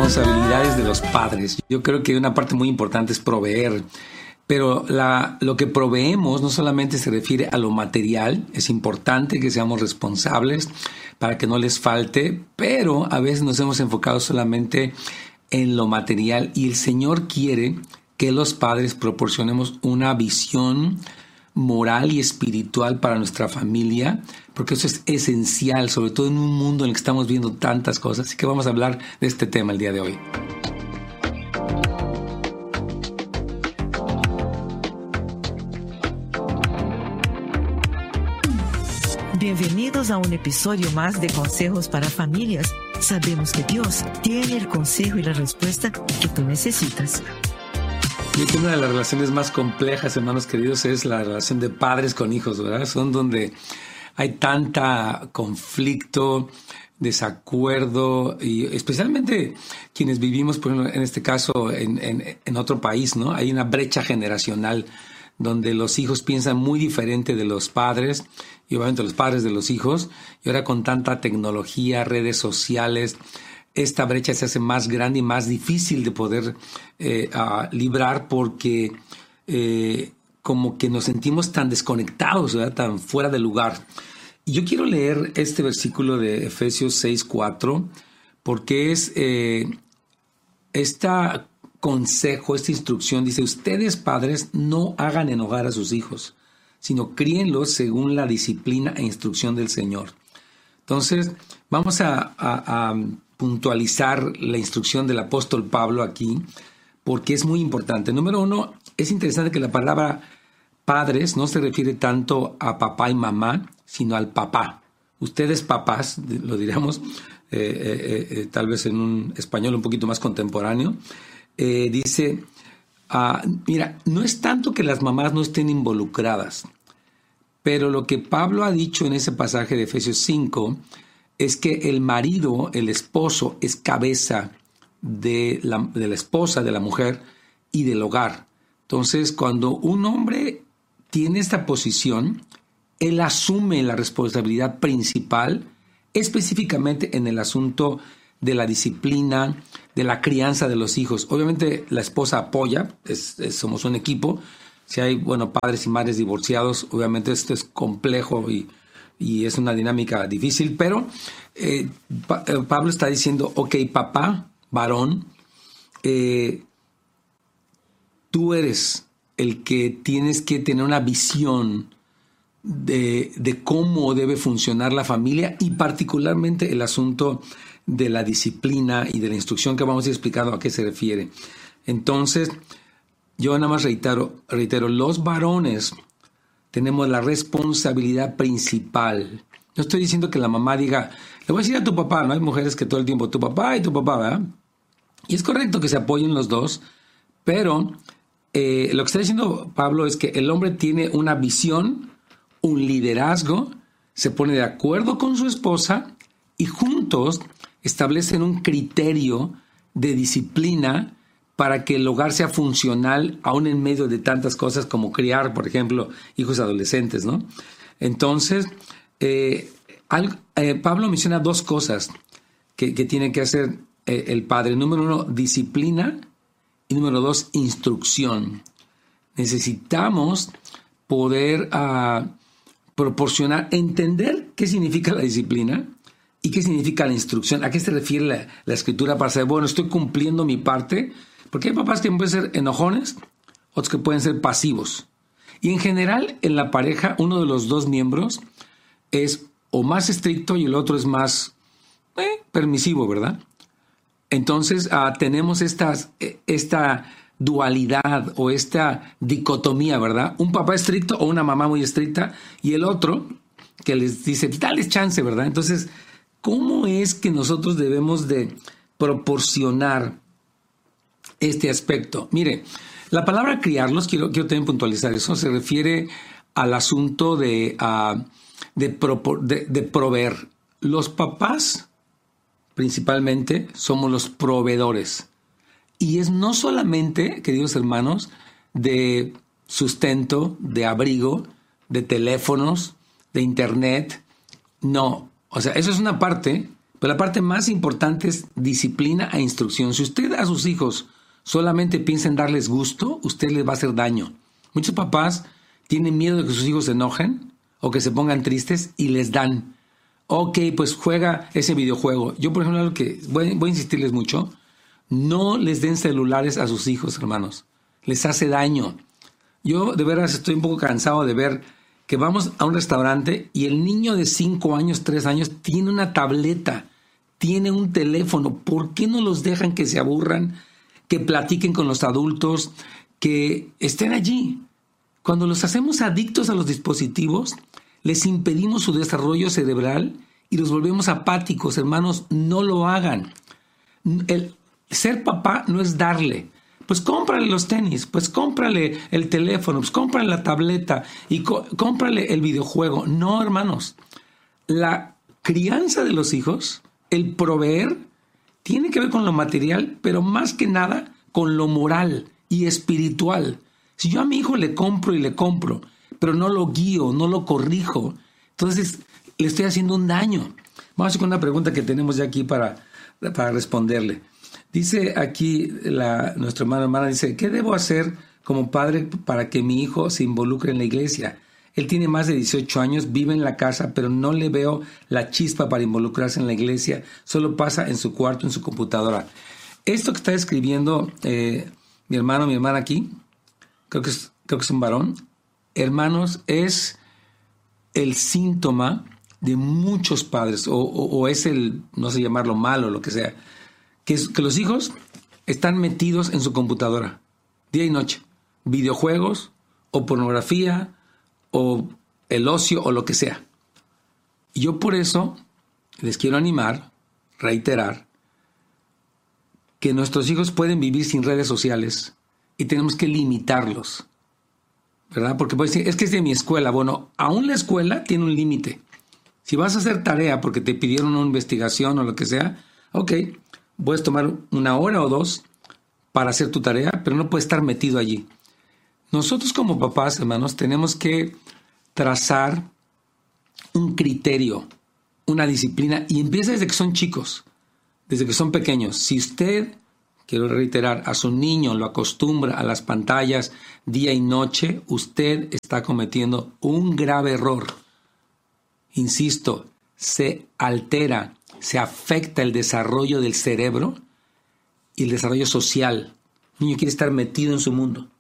responsabilidades de los padres. Yo creo que una parte muy importante es proveer, pero lo que proveemos no solamente se refiere a lo material, es importante que seamos responsables para que no les falte, pero a veces nos hemos enfocado solamente en lo material y el Señor quiere que los padres proporcionemos una visión moral y espiritual para nuestra familia, porque eso es esencial, sobre todo en un mundo en el que estamos viendo tantas cosas. Así que vamos a hablar de este tema el día de hoy. Bienvenidos a un episodio más de Consejos para Familias. Sabemos que Dios tiene el consejo y la respuesta que tú necesitas. Yo creo que una de las relaciones más complejas, hermanos queridos, es la relación de padres con hijos, ¿verdad? Son donde hay tanta conflicto, desacuerdo, y especialmente quienes vivimos, por ejemplo, en este caso, en otro país, ¿no? Hay una brecha generacional donde los hijos piensan muy diferente de los padres y obviamente los padres de los hijos. Y ahora con tanta tecnología, redes sociales, esta brecha se hace más grande y más difícil de poder librar porque como que nos sentimos tan desconectados, ¿verdad? Tan fuera de lugar. Y yo quiero leer este versículo de Efesios 6:4 porque es este consejo, esta instrucción. Dice: ustedes padres no hagan enojar a sus hijos, sino críenlos según la disciplina e instrucción del Señor. Entonces vamos a puntualizar la instrucción del apóstol Pablo aquí, porque es muy importante. Número uno, es interesante que la palabra padres no se refiere tanto a papá y mamá, sino al papá. Ustedes papás, lo diríamos tal vez en un español un poquito más contemporáneo, dice, mira, no es tanto que las mamás no estén involucradas, pero lo que Pablo ha dicho en ese pasaje de Efesios 5 es que el marido, el esposo, es cabeza de la esposa, de la mujer y del hogar. Entonces, cuando un hombre tiene esta posición, él asume la responsabilidad principal, específicamente en el asunto de la disciplina, de la crianza de los hijos. Obviamente la esposa apoya, somos un equipo. Si hay, padres y madres divorciados, obviamente esto es complejo y es una dinámica difícil, pero Pablo está diciendo, ok, papá, varón, tú eres el que tienes que tener una visión de cómo debe funcionar la familia y particularmente el asunto de la disciplina y de la instrucción, que vamos a ir explicando a qué se refiere. Entonces, yo nada más reitero, los varones tenemos la responsabilidad principal. No estoy diciendo que la mamá diga, le voy a decir a tu papá, ¿no? Hay mujeres que todo el tiempo, tu papá y tu papá, ¿verdad? Y es correcto que se apoyen los dos, pero lo que está diciendo Pablo es que el hombre tiene una visión, un liderazgo, se pone de acuerdo con su esposa y juntos establecen un criterio de disciplina para que el hogar sea funcional, aún en medio de tantas cosas como criar, por ejemplo, hijos adolescentes, ¿no? Entonces, Pablo menciona dos cosas que tiene que hacer el padre. Número uno, disciplina, y número dos, instrucción. Necesitamos poder proporcionar, entender qué significa la disciplina y qué significa la instrucción. ¿A qué se refiere la escritura para saber, estoy cumpliendo mi parte? Porque hay papás que pueden ser enojones, otros que pueden ser pasivos. Y en general, en la pareja, uno de los dos miembros es o más estricto y el otro es más permisivo, ¿verdad? Entonces, tenemos esta dualidad o esta dicotomía, ¿verdad? Un papá estricto o una mamá muy estricta y el otro que les dice, dale chance, ¿verdad? Entonces, ¿cómo es que nosotros debemos de proporcionar este aspecto? Mire, la palabra criarlos, quiero también puntualizar eso, se refiere al asunto de proveer. Los papás, principalmente, somos los proveedores. Y es no solamente, queridos hermanos, de sustento, de abrigo, de teléfonos, de internet. No, o sea, eso es una parte, Pero la parte más importante es disciplina e instrucción. Si usted a sus hijos solamente piensa en darles gusto, usted les va a hacer daño. Muchos papás tienen miedo de que sus hijos se enojen o que se pongan tristes y les dan. Ok, pues juega ese videojuego. Yo, por ejemplo, algo que voy a insistirles mucho, no les den celulares a sus hijos, hermanos. Les hace daño. Yo de veras estoy un poco cansado de ver que vamos a un restaurante y el niño de 5 años, 3 años, tiene una tableta, tiene un teléfono. ¿Por qué no los dejan que se aburran, que platiquen con los adultos, que estén allí? Cuando los hacemos adictos a los dispositivos, les impedimos su desarrollo cerebral y los volvemos apáticos. Hermanos, no lo hagan. El ser papá no es darle. Pues cómprale los tenis, pues cómprale el teléfono, pues cómprale la tableta y cómprale el videojuego. No, hermanos. La crianza de los hijos, el proveer, tiene que ver con lo material, pero más que nada con lo moral y espiritual. Si yo a mi hijo le compro, pero no lo guío, no lo corrijo, entonces le estoy haciendo un daño. Vamos a hacer una pregunta que tenemos ya aquí para responderle. Dice aquí nuestra hermana, dice, ¿qué debo hacer como padre para que mi hijo se involucre en la iglesia? Él tiene más de 18 años, vive en la casa, pero no le veo la chispa para involucrarse en la iglesia. Solo pasa en su cuarto, en su computadora. Esto que está escribiendo mi hermana aquí, creo que es un varón. Hermanos, es el síntoma de muchos padres, o es el, no sé llamarlo malo, lo que sea, que los hijos están metidos en su computadora, día y noche, videojuegos, o pornografía, o el ocio, o lo que sea. Y yo por eso les quiero animar, reiterar, que nuestros hijos pueden vivir sin redes sociales y tenemos que limitarlos, ¿verdad? Porque puedes decir, es que es de mi escuela. Bueno, aún la escuela tiene un límite. Si vas a hacer tarea porque te pidieron una investigación o lo que sea, ok, puedes tomar 1 hora o 2 para hacer tu tarea, pero no puedes estar metido allí. Nosotros como papás, hermanos, tenemos que trazar un criterio, una disciplina, y empieza desde que son chicos, desde que son pequeños. Si usted, quiero reiterar, a su niño lo acostumbra a las pantallas día y noche, usted está cometiendo un grave error. Insisto, se altera, se afecta el desarrollo del cerebro y el desarrollo social. El niño quiere estar metido en su mundo.